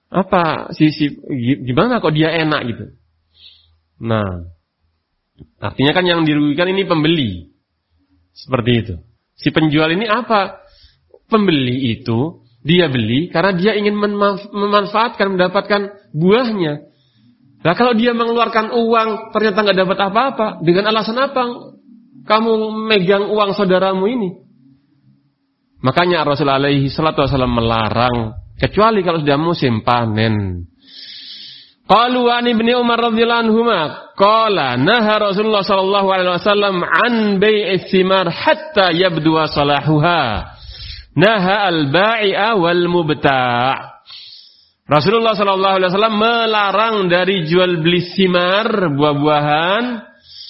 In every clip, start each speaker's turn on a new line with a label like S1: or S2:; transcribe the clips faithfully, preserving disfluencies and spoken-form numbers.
S1: Apa si, si gimana kok dia enak gitu. Nah, artinya kan yang dirugikan ini pembeli. Seperti itu. Si penjual ini apa? Pembeli itu dia beli karena dia ingin memanfaatkan, mendapatkan buahnya. Nah kalau dia mengeluarkan uang ternyata nggak dapat apa-apa, dengan alasan apa kamu megang uang saudaramu ini? Makanya Rasulullah alaihi salatu wasallam melarang, kecuali kalau sudah musim panen. Qalu an ibni Umar radhiyallahu anhuma qala naha Rasulullah sallallahu alaihi wasallam an bai'is thimar hatta yabdu salahuha. Naha al-ba'i'a wal mubta'. Rasulullah sallallahu alaihi wasallam melarang dari jual beli thimar, buah-buahan,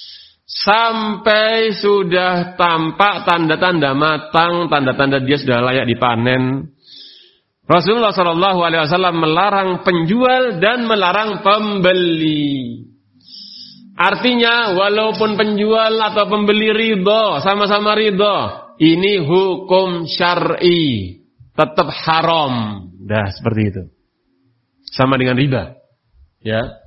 S1: sampai sudah tampak tanda-tanda matang, tanda-tanda dia sudah layak dipanen. Rasulullah sallallahu alaihi wasallam melarang penjual dan melarang pembeli. Artinya walaupun penjual atau pembeli ridho, sama-sama ridho, ini hukum syar'i, tetap haram. Dah seperti itu. Sama dengan riba. Ya.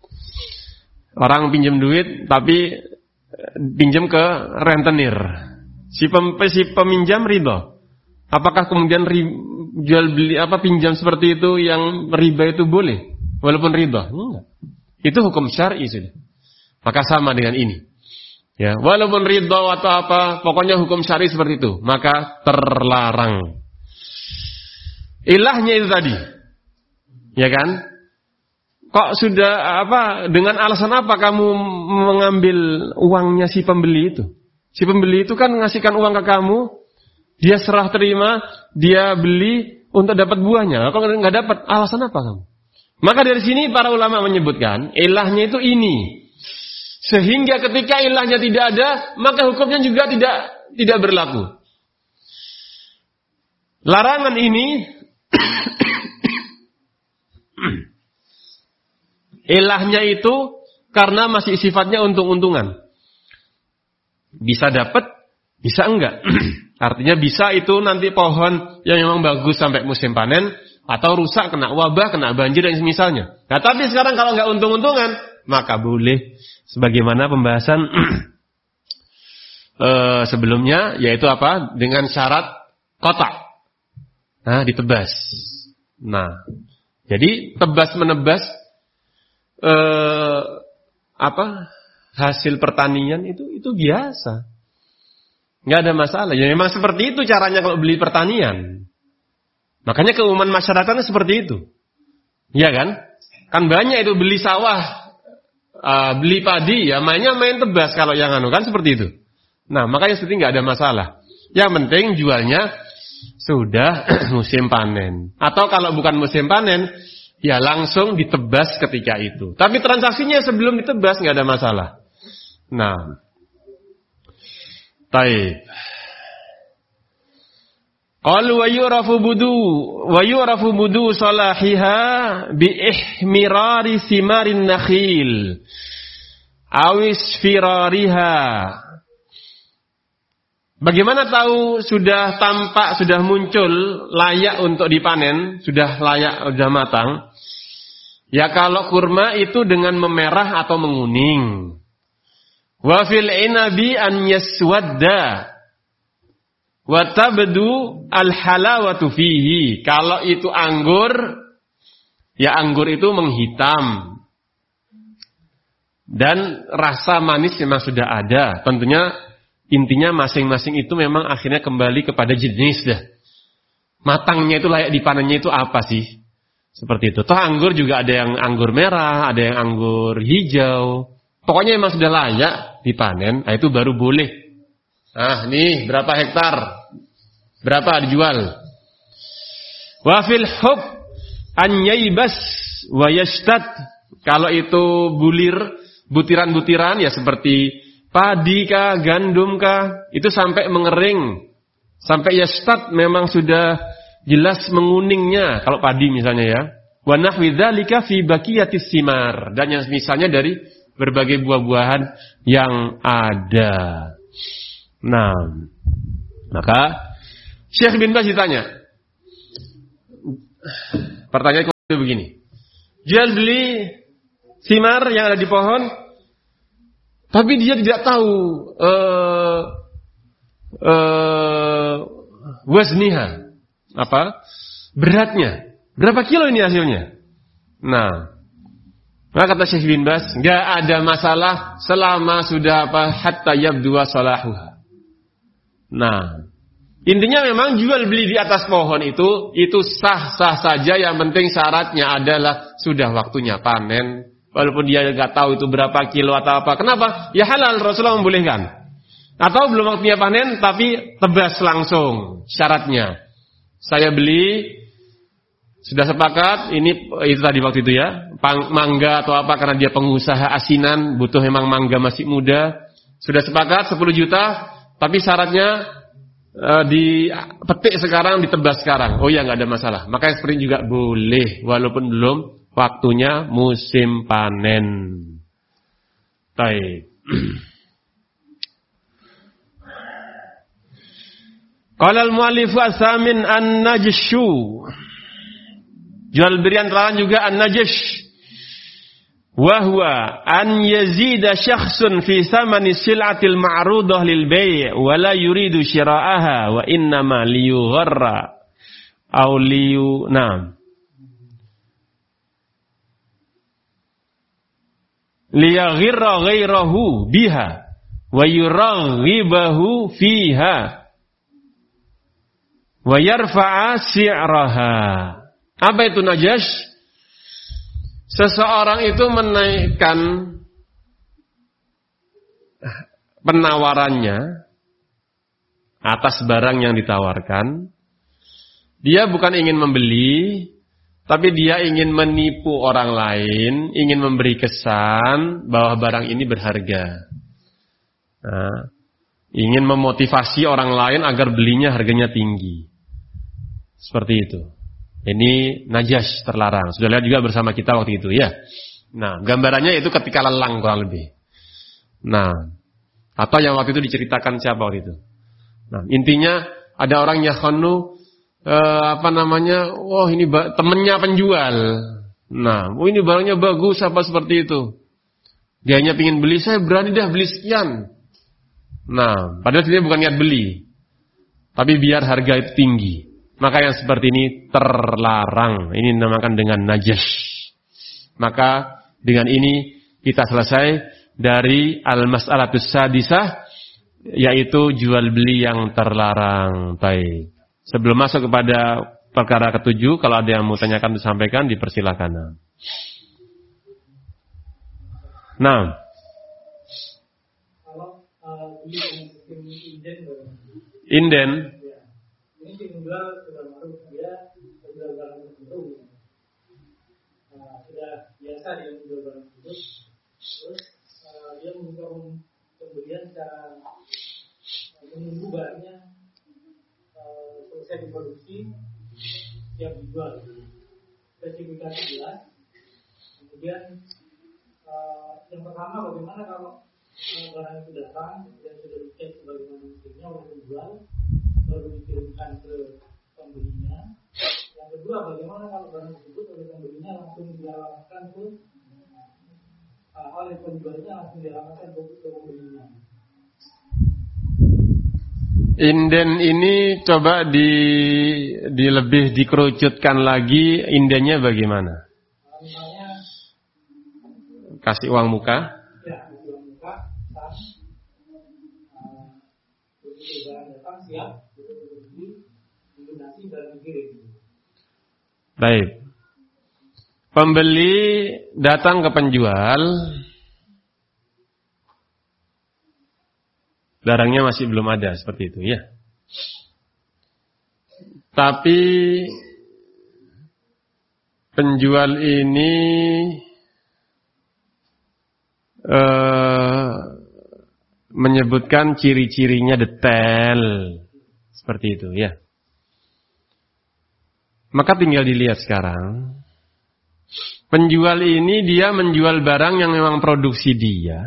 S1: Orang pinjam duit tapi pinjam ke rentenir. Si, pem, si peminjam ridho. Apakah kemudian ri, jual beli apa pinjam seperti itu yang riba itu boleh walaupun ridho? Enggak. Itu hukum syar'i sudah. Maka sama dengan ini. Ya, walaupun ridho atau apa, pokoknya hukum syar'i seperti itu, maka terlarang. Ilahnya itu tadi. Ya kan? Kok sudah apa dengan alasan apa kamu mengambil uangnya si pembeli itu? Si pembeli itu kan ngasihkan uang ke kamu, dia serah terima, dia beli untuk dapat buahnya. Kalau nggak dapat, alasan apa kamu? Maka dari sini para ulama menyebutkan ilahnya itu ini. Sehingga ketika ilahnya tidak ada, maka hukumnya juga tidak tidak berlaku. Larangan ini ilahnya itu karena masih sifatnya untung-untungan. Bisa dapat, bisa enggak. Artinya bisa itu nanti pohon yang memang bagus sampai musim panen, atau rusak, kena wabah, kena banjir dan semisalnya. Nah tapi sekarang kalau enggak untung-untungan, maka boleh. Sebagaimana pembahasan uh, sebelumnya, yaitu apa? Dengan syarat kotak. Nah, ditebas. Nah, jadi tebas menebas uh, apa hasil pertanian itu itu biasa, nggak ada masalah. Ya memang seperti itu caranya kalau beli pertanian. Makanya keumuman masyarakatnya seperti itu, ya kan? Kan banyak itu beli sawah. Uh, beli padi ya mainnya main tebas kalau yang anu kan seperti itu. Nah makanya seperti nggak ada masalah. Yang penting jualnya sudah musim panen. Atau kalau bukan musim panen ya langsung ditebas ketika itu. Tapi transaksinya sebelum ditebas nggak ada masalah. Nah, taib. Qalu wa yurafu budu wa yurafu budu salahiha bi ihmirari simarin nakhil awis firariha. Bagaimana tahu sudah tampak, sudah muncul layak untuk dipanen, sudah layak, sudah matang? Ya kalau kurma itu dengan memerah atau menguning. Wa fil inabi an yaswadda wa tabdu al-halawatu fihi. Kalau itu anggur, ya anggur itu menghitam. Dan rasa manis memang sudah ada. Tentunya intinya masing-masing itu memang akhirnya kembali kepada jenis dah. Matangnya itu layak dipanennya itu apa sih? Seperti itu. Toh anggur juga ada yang anggur merah, ada yang anggur hijau. Pokoknya memang sudah layak dipanen, nah itu baru boleh. Ah, nih berapa hektar? Berapa dijual? Wa fil hub an yaibas wa yashtad. Kalau itu bulir, butiran-butiran ya seperti padi kah, gandum kah, itu sampai mengering. Sampai yashtad memang sudah jelas menguningnya kalau padi misalnya ya. Wa nahwi dzalika fi baqiyatis simar, dan yang misalnya dari berbagai buah-buahan yang ada. Nah, maka Syekh bin Baz ditanya. Pertanyaan begini. Jual beli simar yang ada di pohon, tapi dia tidak tahu uh, uh, wazniha, apa beratnya, berapa kilo ini hasilnya. Nah, maka kata Syekh bin Baz, nggak ada masalah selama sudah apa hatta yabdua salahuha. Nah, intinya memang jual beli di atas pohon itu itu sah-sah saja, yang penting syaratnya adalah sudah waktunya panen, walaupun dia nggak tahu itu berapa kilo atau apa. Kenapa? Ya halal, Rasulullah membolehkan. Atau belum waktunya panen tapi tebas langsung syaratnya. Saya beli, sudah sepakat, ini itu tadi waktu itu ya, mangga atau apa karena dia pengusaha asinan, butuh memang mangga masih muda. Sudah sepakat sepuluh juta, tapi syaratnya Uh, dipetik sekarang, ditebas sekarang. Oh ya, nggak ada masalah. Maka yang seperti ini juga boleh, walaupun belum waktunya musim panen. Baik. Qala al-mu'allifu as-samin an-najshu. Jual beli antara juga an-najsh. Wa huwa an yazida syakhsun fi thamani sil'atil ma'rudah lil bay' wa la yuridu syira'aha wa innama liyugharra aw liyu nam liyaghirra ghairahu biha wa yuraghibahu fiha wa yarfa'a si'raha. Apa itu najash? Seseorang itu menaikkan penawarannya atas barang yang ditawarkan. Dia bukan ingin membeli, tapi dia ingin menipu orang lain, ingin memberi kesan bahwa barang ini berharga. Nah, ingin memotivasi orang lain agar belinya harganya tinggi. Seperti itu. Ini najas, terlarang. Sudah lihat juga bersama kita waktu itu ya. Nah, gambarannya itu ketika lelang kurang lebih. Nah, atau yang waktu itu diceritakan siapa waktu itu. Nah, intinya ada orang yakhonu eh, apa namanya? Oh, ini ba- temennya penjual. Nah, oh ini barangnya bagus apa seperti itu. Dia hanya ingin beli, saya berani dah beli sekian. Nah, padahal dia bukan niat beli. Tapi biar harga itu tinggi. Maka yang seperti ini terlarang. Ini dinamakan dengan najas. Maka dengan ini kita selesai dari al-mas'alatus sadisah, yaitu jual beli yang terlarang. Baik. Sebelum masuk kepada perkara ketujuh, kalau ada yang mau tanyakan disampaikan, dipersilakan. Nah.
S2: Kalau beli inden,
S1: inden.
S2: Ini tinggal sudah masuk dia menjual barang tertentu. Nah, sudah biasa dia menjual barang tersebut. Terus uh, dia membuka pembelian secara uh, menunggu barangnya uh, selesai diproduksi, siap dijual. Spesifikasi jelas. Kemudian uh, yang pertama, bagaimana kalau uh, barang itu datang dan sudah dicek sebagaimana mestinya oleh penjual, baru dikirimkan ke pembelinya. Yang kedua, bagaimana kalau barang tersebut oleh pembelinya langsung dialamatkan ke uh, oleh penjualnya langsung dialamatkan ke pembelinya.
S1: Inden ini coba di, di lebih dikerucutkan lagi, indennya bagaimana?
S2: Uh, misalnya
S1: kasih uang muka.
S2: Ya, kasih uang muka, tas, uh, begitu barang datang siap.
S1: Baik. Pembeli datang ke penjual, barangnya masih belum ada, seperti itu ya. Tapi penjual ini uh, menyebutkan ciri-cirinya detail, seperti itu ya. Maka tinggal dilihat sekarang. Penjual ini dia menjual barang yang memang produksi dia,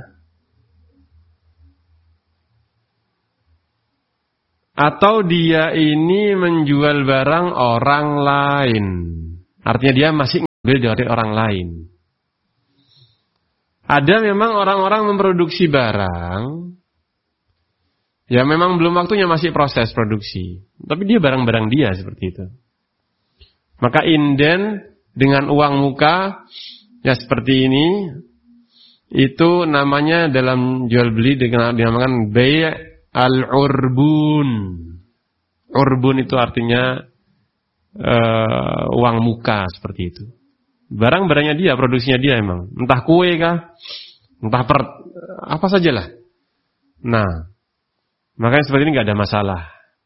S1: atau dia ini menjual barang orang lain. Artinya dia masih beli dari orang lain. Ada memang orang-orang memproduksi barang, ya memang belum waktunya, masih proses produksi. Tapi dia barang-barang dia seperti itu. Maka inden dengan uang muka, ya seperti ini, itu namanya dalam jual beli dengan dinamakan bay' al-urbun. Urbun itu artinya uh, uang muka seperti itu. Barang-barangnya dia, produksinya dia emang. Entah kue kah, entah per, apa sajalah. Nah, makanya seperti ini nggak ada masalah.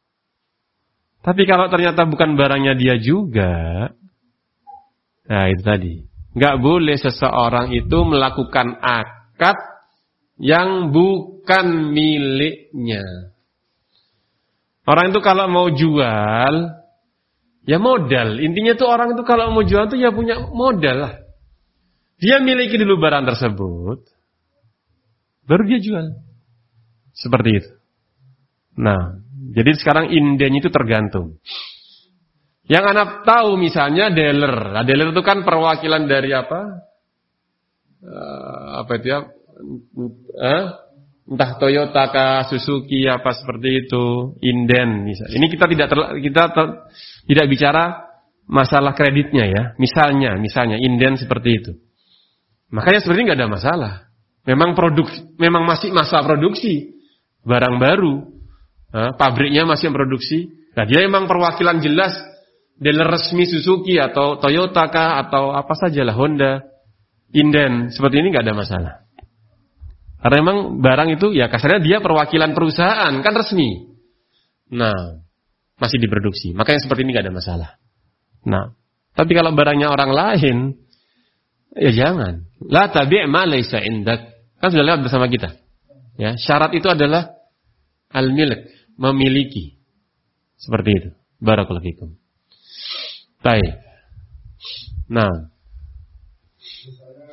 S1: Tapi kalau ternyata bukan barangnya dia juga, nah itu tadi, nggak boleh seseorang itu melakukan akad yang bukan miliknya. Orang itu kalau mau jual, ya modal. Intinya tuh orang itu kalau mau jual tuh ya punya modal lah. Dia miliki dulu barang tersebut, baru dia jual. Seperti itu. Nah, jadi sekarang inden itu tergantung. Yang anak tahu misalnya dealer. Nah, dealer itu kan perwakilan dari apa? Uh, apa itu ya? Uh, entah Toyota kah, Suzuki apa seperti itu, inden misalnya. Ini kita tidak ter, kita ter, tidak bicara masalah kreditnya ya. Misalnya, misalnya inden seperti itu. Makanya sebenarnya nggak ada masalah. Memang produk, memang masih masa produksi barang baru. Nah, pabriknya masih memproduksi. Nah, dia memang perwakilan jelas dealer resmi Suzuki atau Toyota kah atau apa sajalah, Honda, inden seperti ini nggak ada masalah. Karena memang barang itu ya kasarnya dia perwakilan perusahaan kan resmi. Nah, masih diproduksi. Makanya seperti ini nggak ada masalah. Nah, tapi kalau barangnya orang lain, ya jangan. La tabi' ma laysa indak. Kan sudah lewat bersama kita. Ya, syarat itu adalah al-milk, memiliki. Seperti itu. Barakallahu fikum. Baik. Nah,
S2: misalnya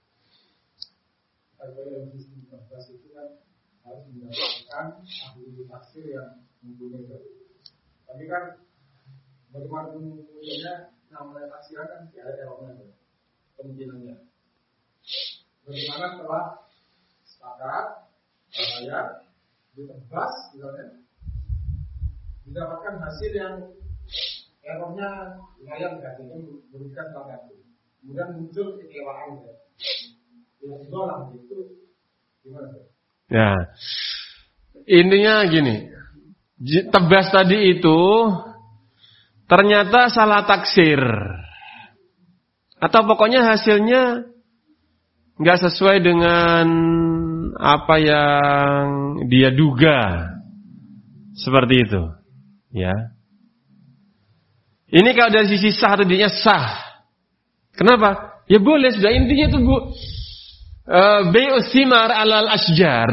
S2: harga yang sistem investasi itu kan harus mendapatkan ahli taksir yang mempunyai itu. Tapi kan bagaimana mempunyainya, namanya taksir kan tidak ada orangnya, kemungkinannya. Bagaimana setelah sepakat, bayar, ditebas, misalnya, mendapatkan hasil yang errornya lumayan kan, itu merugikan salah satu. Kemudian muncul kekecewaan ya. Yang ditolak itu gimana?
S1: Ya, intinya gini, tebas tadi itu ternyata salah taksir, atau pokoknya hasilnya nggak sesuai dengan apa yang dia duga, seperti itu, ya. Ini kalau dari sisi sah atau tidaknya sah. Kenapa? Ya boleh, sudah intinya itu bu, uh, bai'us simar alal asjar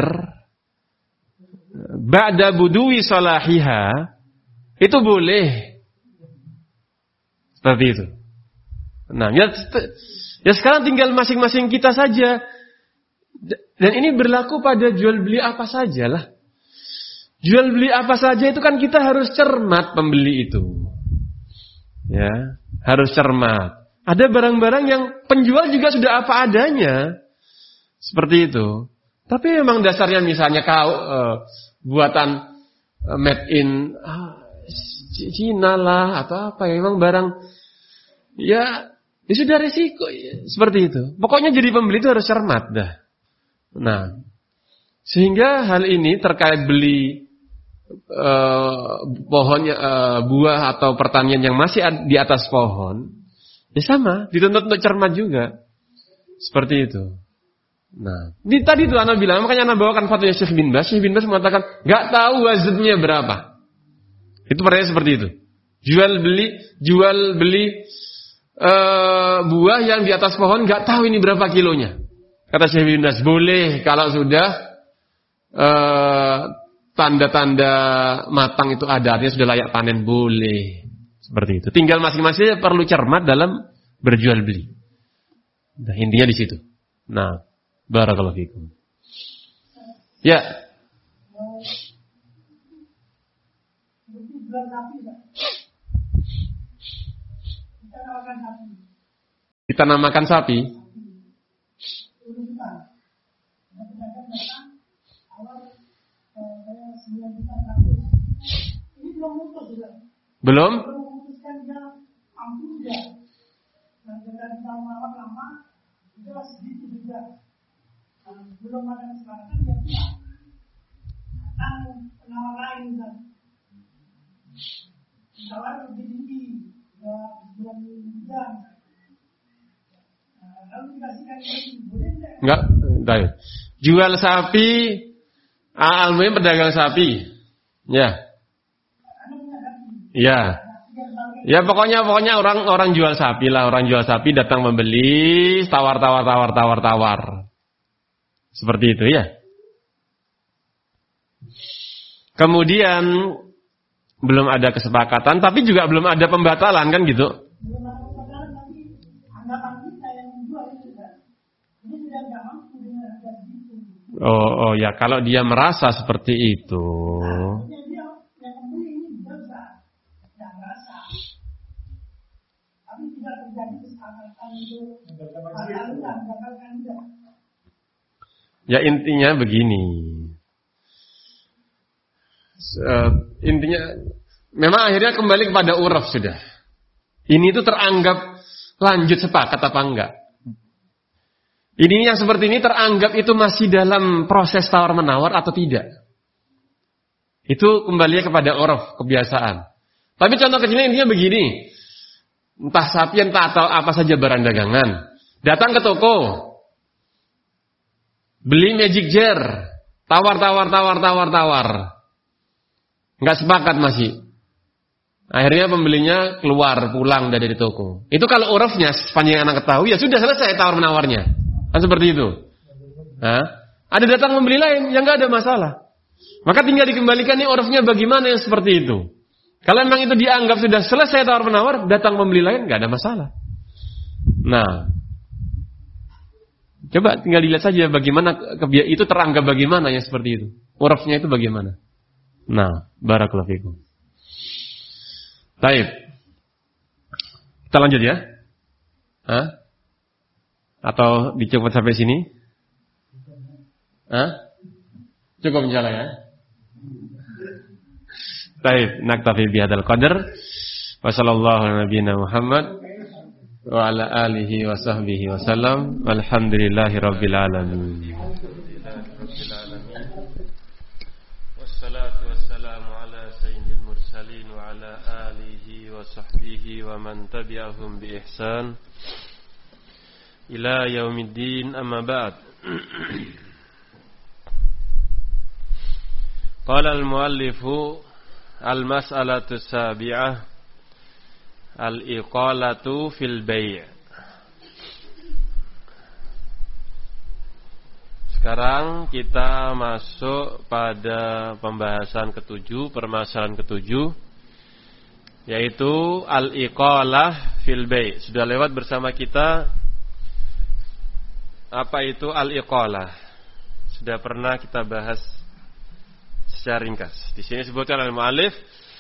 S1: ba'da budui salahiha, itu boleh. Seperti itu. Nah, ya, ya sekarang tinggal masing-masing kita saja. Dan ini berlaku pada jual beli apa sajalah. Jual beli apa saja itu kan kita harus cermat pembeli itu. Ya, harus cermat. Ada barang-barang yang penjual juga sudah apa adanya. Seperti itu. Tapi memang dasarnya misalnya kau uh, buatan uh, made in uh, Cina lah atau apa ya, memang barang ya, ya sudah resiko ya. Seperti itu. Pokoknya jadi pembeli itu harus cermat dah. Nah, sehingga hal ini terkait beli uh, pohonnya uh, buah atau pertanian yang masih di atas pohon, ya sama, dituntut untuk cermat juga. Seperti itu. Nah, di tadi itu Anda bilang, makanya Anda bawakan fatwanya Syekh bin Baz. Syekh bin Baz mengatakan, gak tahu wazinnya berapa. Itu pertanyaan seperti itu. Jual beli, jual beli uh, buah yang di atas pohon, gak tahu ini berapa kilonya. Kata Syekh bin Baz, boleh kalau sudah uh, tanda-tanda matang itu ada, artinya sudah layak panen, boleh. Seperti itu. Tinggal masing-masing perlu cermat dalam berjual beli. Nah, intinya di situ. Nah, barakallahu fikum. Ya. Bulan sapi, Pak. Kita nawarkan sapi. Kita namakan sapi. Belum?
S2: Belum ada kesepakatan ya pulang. Datang penawar lain kan. Penawar lebih tinggi, bulan jam. Lalu dikasihkan ini, boleh tidak?
S1: Enggak, baik. Jual sapi, almuhim pedagang sapi. Ya. Ya. Ya pokoknya pokoknya orang orang jual sapi lah, orang jual sapi datang membeli, tawar tawar tawar tawar tawar. Seperti itu ya. Kemudian belum ada kesepakatan, tapi juga belum ada pembatalan kan gitu.
S2: Belum ada kesepakatan, tapi anggapan kita yang menjual itu kan, ini sudah nggak mampu dengan harga segitu.
S1: Oh, oh ya, kalau dia merasa seperti itu.
S2: Nah, dia yang membeli ini besar, tidak merasa. Tapi tidak terjadi kesepakatan itu. Menggagalkan, menggagalkan tidak.
S1: Ya intinya begini. Uh, intinya memang akhirnya kembali kepada uraf sudah. Ini itu teranggap lanjut sepakat apa enggak? Ini yang seperti ini teranggap itu masih dalam proses tawar menawar atau tidak? Itu kembali kepada uraf, kebiasaan. Tapi contoh kecilnya intinya begini. Entah sapi entah atau apa saja barang dagangan. Datang ke toko. Beli magic jar, tawar, tawar, tawar, tawar, tawar. Enggak sepakat masih. Akhirnya pembelinya keluar, pulang dari toko. Itu kalau urufnya, sepanjang anak ketahui, ya sudah selesai tawar menawarnya. Kan seperti itu. Hah? Ada datang membeli lain, yang enggak ada masalah. Maka tinggal dikembalikan nih urufnya bagaimana yang seperti itu. Kalau memang itu dianggap sudah selesai tawar menawar, datang membeli lain, enggak ada masalah. Nah, coba tinggal dilihat saja bagaimana itu teranggap bagaimana yang seperti itu. Urufnya itu bagaimana. Nah, barakallahu fikum. Baik. Kita lanjut ya. Hah? Atau dicukup sampai sini? Hah? Cukup insyaallah ya. Baik, naktafi bihadzal qadar. Wa sallallahu ala nabiyyina Muhammad wa ala alihi wa sahbihi wa sallam. Walhamdulillahi rabbil alamin. Wassalatu wassalamu ala sayyidil mursalin wa ala alihi wa sahbihi wa man tabi'ahum bi ihsan ila yaumiddin, amma ba'd. Qala al-muallifu al-mas'alatu sabi'ah al-iqalatu fil bai'. Sekarang kita masuk pada pembahasan ketujuh, permasalahan ketujuh, yaitu al-iqalah fil bai'. Sudah lewat bersama kita apa itu al-iqalah. Sudah pernah kita bahas secara ringkas. Di sini disebutkan oleh mu'allif,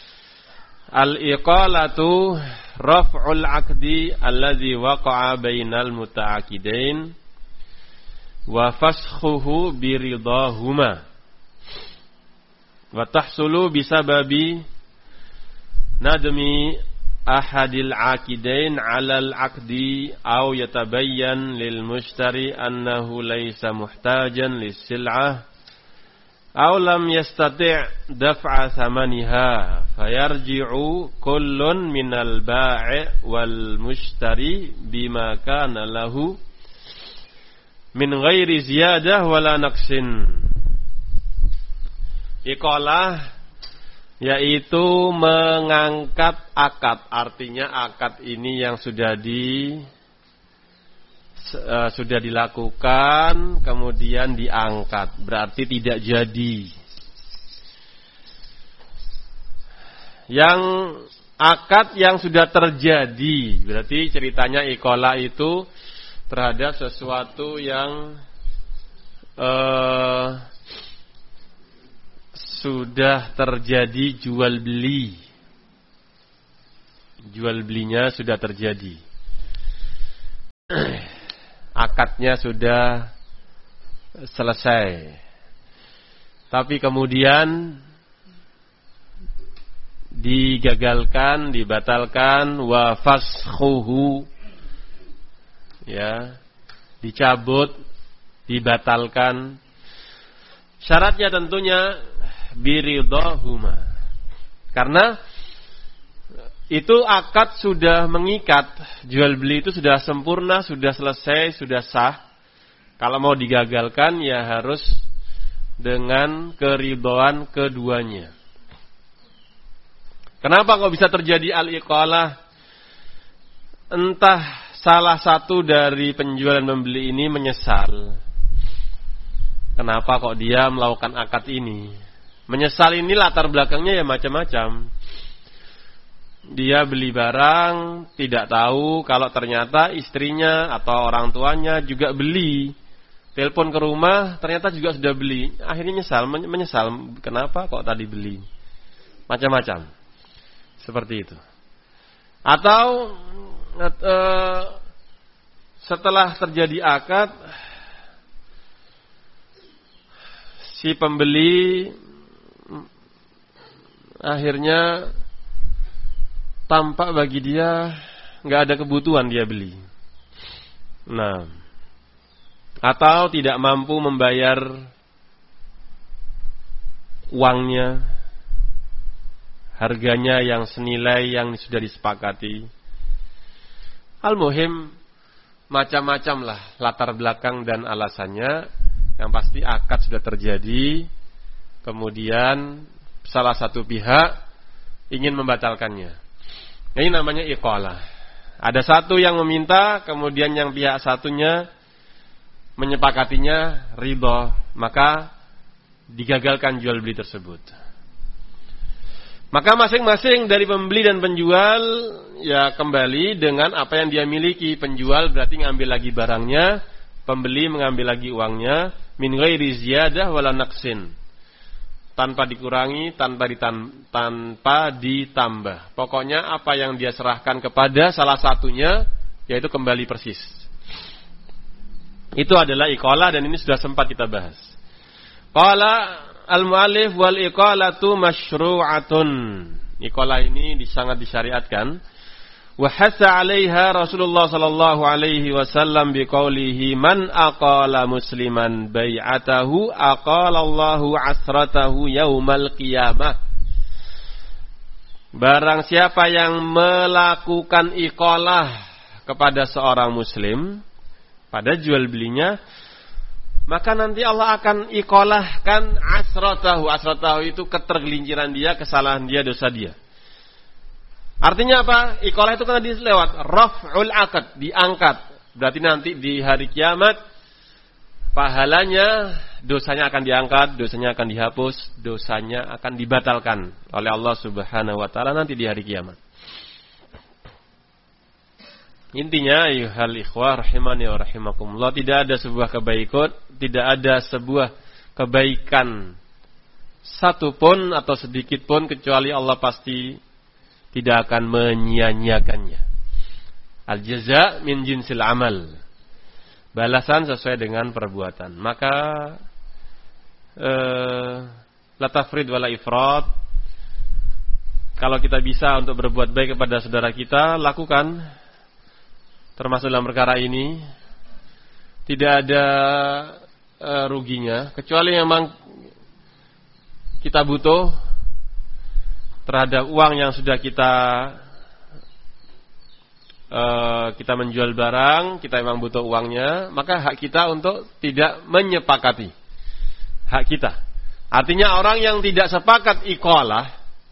S1: al-iqalatu raf'ul 'aqdi alladhi waqa'a bainal muta'aqidain wa faskhuhu biridahuma wa tahsulu bisababi nadmi ahadil 'aqidain 'alal 'aqdi aw yatabayyan lil mushtari annahu laysa muhtajan lis-sil'ah aw lam yastati' daf'a thamaniha fayarji'u kullun minal ba'i' wal mushtari bima kana lahu min ghairi ziyadah wala naqsin. Iqalah yaitu mengangkat akad, artinya akad ini yang sudah di uh, sudah dilakukan kemudian diangkat, berarti tidak jadi. Yang akad yang sudah terjadi, berarti ceritanya iqalah itu terhadap sesuatu yang uh, sudah terjadi jual beli, jual belinya sudah terjadi. akadnya sudah selesai. Tapi kemudian digagalkan, dibatalkan, wa faskhuhu, ya, dicabut, dibatalkan. Syaratnya tentunya biridhahuma. Karena itu akad sudah mengikat, jual beli itu sudah sempurna, sudah selesai, sudah sah. Kalau mau digagalkan ya harus dengan keridhaan keduanya. Kenapa kok bisa terjadi al-iqalah? Entah salah satu dari penjual dan pembeli ini menyesal. Kenapa kok dia melakukan akad ini? Menyesal ini latar belakangnya ya macam-macam. Dia beli barang, tidak tahu kalau ternyata istrinya atau orang tuanya juga beli. Telepon ke rumah, ternyata juga sudah beli. Akhirnya nyesal, menyesal. Kenapa kok tadi beli? Macam-macam. Seperti itu. Atau e, setelah terjadi akad, si pembeli akhirnya tampak bagi dia nggak ada kebutuhan dia beli. Nah, atau tidak mampu membayar uangnya, harganya yang senilai yang sudah disepakati. Al-muhim macam-macam lah latar belakang dan alasannya. Yang pasti akad sudah terjadi, kemudian salah satu pihak ingin membatalkannya. Ini namanya iqalah. Ada satu yang meminta, kemudian yang pihak satunya menyepakatinya ridha, maka digagalkan jual beli tersebut. Maka masing-masing dari pembeli dan penjual ya kembali dengan apa yang dia miliki. Penjual berarti ngambil lagi barangnya, pembeli mengambil lagi uangnya, min ghairi ziyadah wala naqsin, tanpa dikurangi, tanpa ditan, tanpa ditambah. Pokoknya apa yang dia serahkan kepada salah satunya yaitu kembali persis. Itu adalah iqalah dan ini sudah sempat kita bahas. Qala al-mu'allif wal iqalatu masyru'atun. Iqalah ini sangat disyariatkan. Wa hasa 'alaiha Rasulullah sallallahu alaihi wasallam biqaulihi man aqala musliman bai'atahu aqala Allahu 'asratahu yaumal qiyamah. Barang siapa yang melakukan iqalah kepada seorang muslim pada jual belinya, maka nanti Allah akan iqalahkan asratahu. Asratahu itu ketergelinciran dia, kesalahan dia, dosa dia. Artinya apa? Iqalah itu kan tadi lewat raf'ul aqd, diangkat. Berarti nanti di hari kiamat pahalanya, dosanya akan diangkat, dosanya akan dihapus, dosanya akan dibatalkan oleh Allah Subhanahu wa taala nanti di hari kiamat. Intinya ayuhal ikhwah rahimani wa rahimakumullah, tidak ada sebuah kebaikan, tidak ada sebuah kebaikan satupun atau sedikit pun kecuali Allah pasti tidak akan menyia-nyiakannya. Al-jaza min jinsil amal. Balasan sesuai dengan perbuatan. Maka eh, la tafrid wala ifrat. Kalau kita bisa untuk berbuat baik kepada saudara kita, lakukan. Termasuk dalam perkara ini tidak ada uh, ruginya, kecuali memang kita butuh terhadap uang yang sudah kita uh, kita menjual barang, kita memang butuh uangnya, maka hak kita untuk tidak menyepakati hak kita. Artinya orang yang tidak sepakat iqalah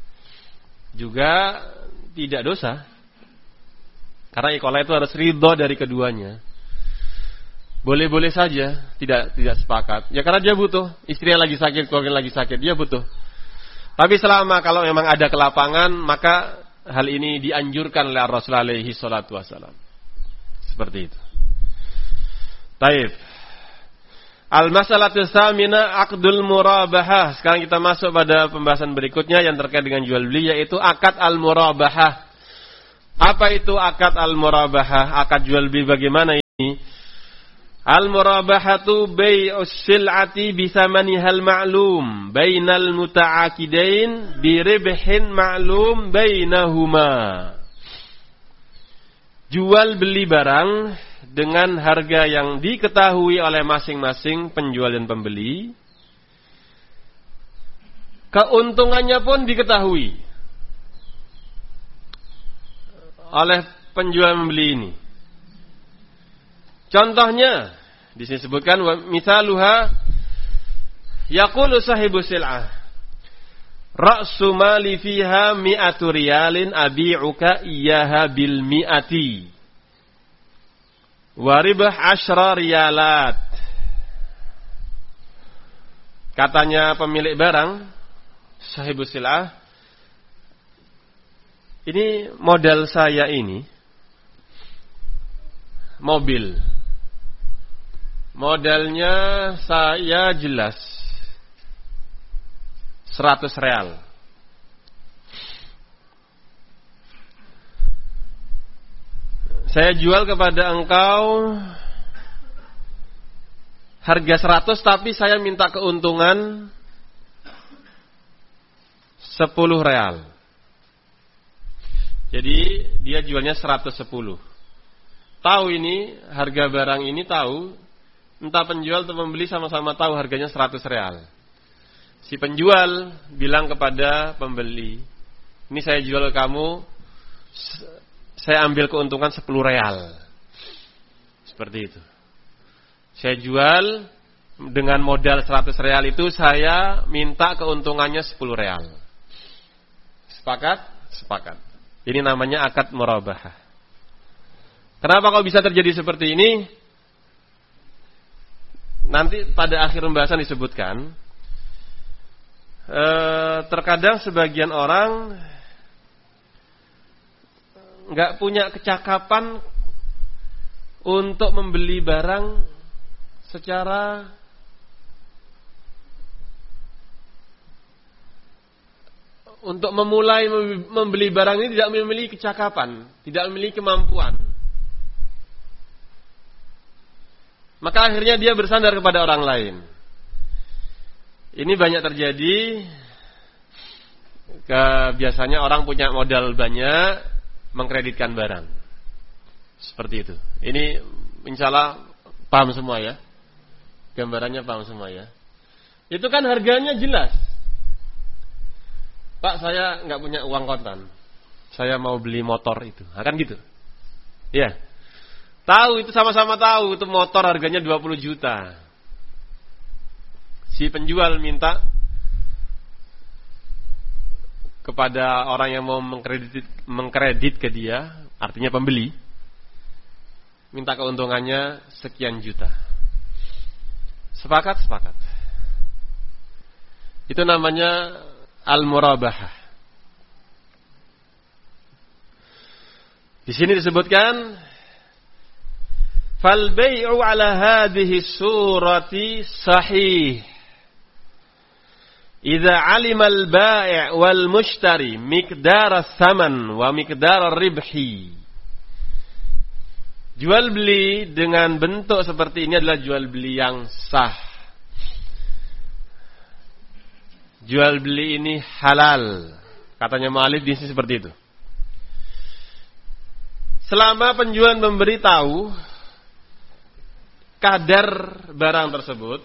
S1: juga tidak dosa. Karena iqalah itu harus ridha dari keduanya. Boleh-boleh saja tidak tidak sepakat. Ya karena dia butuh, istrinya lagi sakit, keluarga lagi sakit, dia butuh. Tapi selama kalau memang ada kelapangan, maka hal ini dianjurkan oleh Rasulullah alaihi salatu wasallam. Seperti itu. Taib. Al-masalatu tsamina aqdul murabahah. Sekarang kita masuk pada pembahasan berikutnya yang terkait dengan jual beli, yaitu akad al-murabahah. Apa itu akad al-murabahah? Akad jual beli bagaimana ini? Al-murabahatu bai'us sil'ati bisamanihal ma'lum bainal muta'akidain biribhin ma'lum bainahuma. Jual beli barang dengan harga yang diketahui oleh masing-masing penjual dan pembeli. Keuntungannya pun diketahui oleh penjual dan pembeli ini. Contohnya di sini disebutkan misaluha yaqulu sahibu sil'ah ra'su mali fiha mi'atu riyalin abi'uka iyyaha bil mi'ati wa ribah asyra riyalat. Katanya pemilik barang sahibu sil'ah, ini modal saya ini mobil. Modalnya saya jelas seratus real. Saya jual kepada engkau harga seratus, tapi saya minta keuntungan sepuluh real. Jadi dia jualnya seratus sepuluh. Tahu ini harga barang ini, tahu, entah penjual atau pembeli sama-sama tahu harganya seratus real. Si penjual bilang kepada pembeli, ini saya jual ke kamu, saya ambil keuntungan sepuluh real. Seperti itu. Saya jual dengan modal seratus real itu, saya minta keuntungannya sepuluh real. Sepakat? Sepakat. Ini namanya akad murabahah. Kenapa kok bisa terjadi seperti ini? Nanti pada akhir pembahasan disebutkan, e, terkadang sebagian orang nggak punya kecakapan untuk membeli barang secara untuk memulai membeli barang ini tidak memiliki kecakapan, tidak memiliki kemampuan. Maka akhirnya dia bersandar kepada orang lain. Ini banyak terjadi. Ke, biasanya orang punya modal banyak, mengkreditkan barang. Seperti itu. Ini insyaallah paham semua ya. Gambarannya paham semua ya. Itu kan harganya jelas. Pak, saya nggak punya uang kontan. Saya mau beli motor itu. Akan gitu. Ya. Tahu itu, sama-sama tahu itu motor harganya dua puluh juta. Si penjual minta kepada orang yang mau mengkredit mengkredit ke dia, artinya pembeli, minta keuntungannya sekian juta. Sepakat, sepakat. Itu namanya al-murabahah. Di sini disebutkan fal bai'u ala hadhihi surati sahih idza 'alima al-bai' wal mushtari miqdar ats-tsaman wa miqdar ar-ribhi. Jual beli dengan bentuk seperti ini adalah jual beli yang sah. Jual beli ini halal. Katanya mu'allif di sini seperti itu. Selama penjual memberi tahu kadar barang tersebut,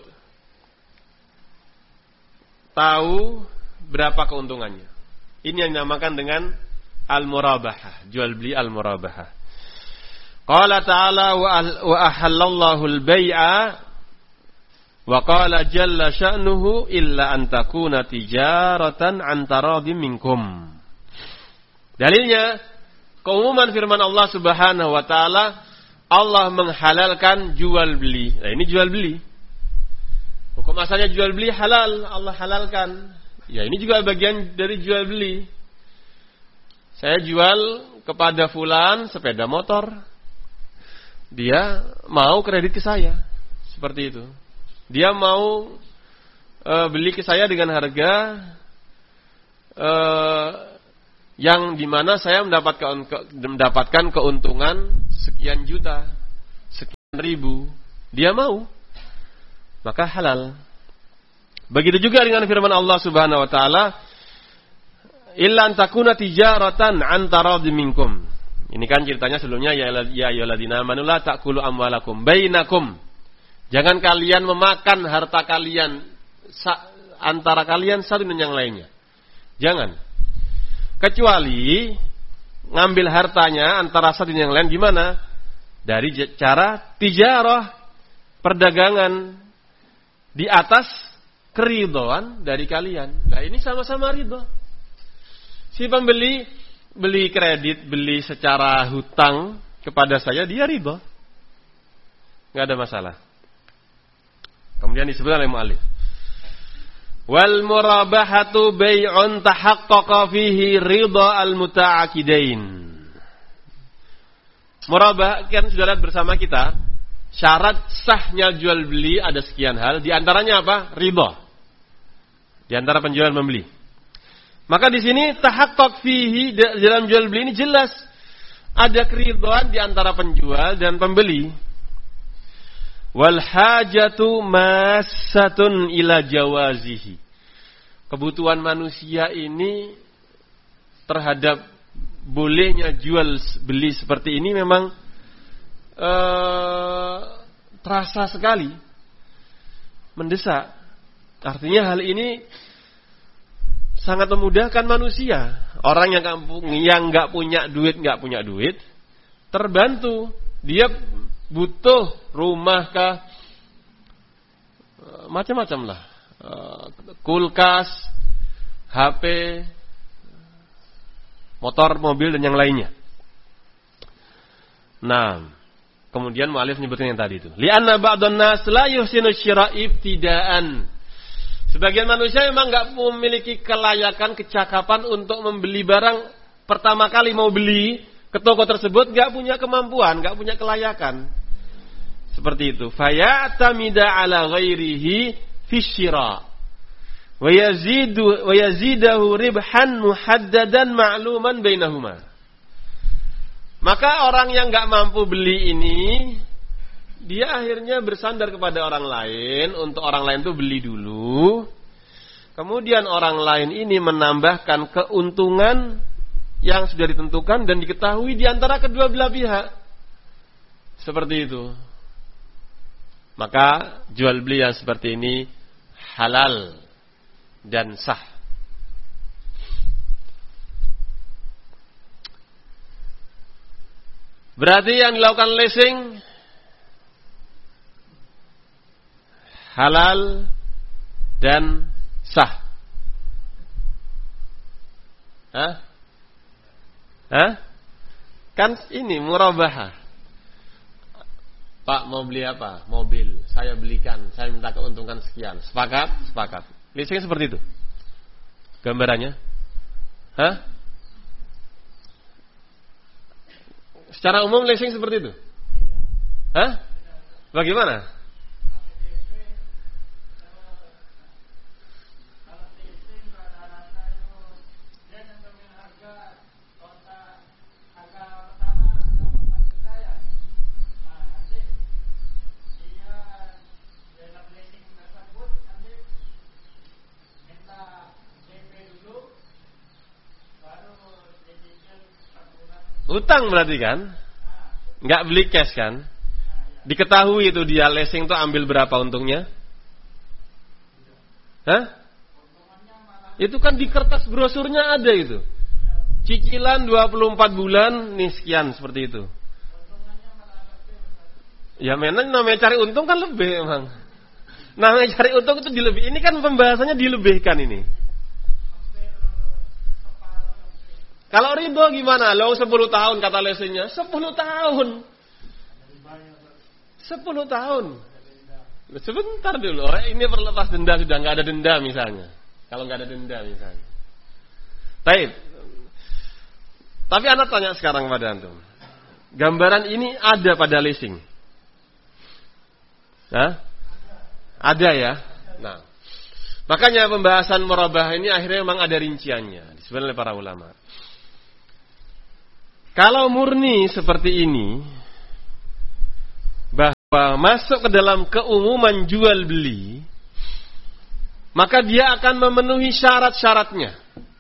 S1: tahu berapa keuntungannya. Ini yang dinamakan dengan al-murabahah, jual beli al-murabahah. Qala ta'ala wa ahallallahu al-bai'a wa qala jalla sya'nuhu illa an takuna tijaratan an taradhim minkum. Dalilnya keumuman firman Allah Subhanahu wa taala, Allah menghalalkan jual beli. Nah, ini jual beli. Hukum asalnya jual beli halal, Allah halalkan. Ya, ini juga bagian dari jual beli. Saya jual kepada fulan sepeda motor. Dia mau kredit ke saya. Seperti itu. Dia mau e, beli ke saya dengan harga e, yang dimana saya mendapatkan ke, mendapatkan keuntungan sekian juta, sekian ribu dia mau, maka halal. Begitu juga dengan firman Allah Subhanahu wa taala, illa an takuna tijaratan an taradhim minkum. Ini kan ceritanya sebelumnya, ya ayyuhalladzina amanu la ta'kulu amwalakum bainakum. Jangan kalian memakan harta kalian antara kalian satu dengan yang lainnya. Jangan. Kecuali ngambil hartanya antara satu dengan yang lain gimana? Dari cara tijarah, perdagangan di atas keridhaan dari kalian. Nah, ini sama-sama ridho. Si pembeli beli kredit, beli secara hutang kepada saya, dia ridho. Enggak ada masalah. Kemudian disebut oleh mu'allif, wal murabahatu bai'un tahaqqaqa fihi ridha al-muta'aqidain. Murabah kan sudah lihat bersama kita, syarat sahnya jual beli ada sekian hal, di antaranya apa? Ridha. Di antara penjual dan membeli. Maka di sini tahaqqaq fihi, dalam jual beli ini jelas ada keridhaan di antara penjual dan pembeli. Wal hajatu massatun ila jawazihi. Kebutuhan manusia ini terhadap bolehnya jual beli seperti ini memang ee, terasa sekali, mendesak. Artinya hal ini sangat memudahkan manusia. Orang yang yang nggak punya duit, nggak punya duit, terbantu. Dia butuh rumah kah, macam-macam lah, kulkas, H P, motor, mobil dan yang lainnya. Nah, kemudian mu'allif menyebutkan yang tadi itu. Li'anna ba'dhan nas la yuhsinu syira' ibtida'an. Sebagian manusia memang enggak memiliki kelayakan, kecakapan untuk membeli barang pertama kali mau beli ke toko tersebut, enggak punya kemampuan, enggak punya kelayakan. Seperti itu. Faya'tamida 'ala ghairihi fi syira'. Wa yazidu wa yazidahu ribhan muhaddadan ma'luman bainahuma. Maka orang yang enggak mampu beli ini, dia akhirnya bersandar kepada orang lain untuk orang lain itu beli dulu. Kemudian orang lain ini menambahkan keuntungan yang sudah ditentukan dan diketahui di antara kedua belah pihak. Seperti itu. Maka jual beli yang seperti ini halal dan sah. Berarti yang dilakukan leasing halal dan sah. Hah? Hah? Kan ini murabahah. Pak mau beli apa? Mobil. Saya belikan. Saya minta keuntungan sekian. Sepakat? Sepakat. Leasing seperti itu. Gambarannya. Hah? Secara umum leasing seperti itu. Hah? Bagaimana? Utang berarti kan? Nggak beli cash kan? Diketahui itu dia leasing tuh ambil berapa untungnya? Hah? Itu kan di kertas brosurnya ada itu. Cicilan dua puluh empat bulan nih sekian seperti itu. Ya memang namanya cari untung kan lebih emang. Namanya cari untung itu dilebih. Ini kan pembahasannya dilebihkan ini. Kalau ridho gimana? Lo sepuluh tahun kata leasingnya. sepuluh tahun. sepuluh tahun. Sebentar dulu. Oh, ini perlepas denda sudah nggak ada denda misalnya. Kalau nggak ada denda misalnya. Baik. Tapi anak tanya sekarang kepada antum. Gambaran ini ada pada leasing. Hah? Ada ya. Nah, makanya pembahasan murabah ini akhirnya memang ada rinciannya disebut oleh para ulama. Kalau murni seperti ini, apa masuk ke dalam keumuman jual beli, maka dia akan memenuhi syarat-syaratnya.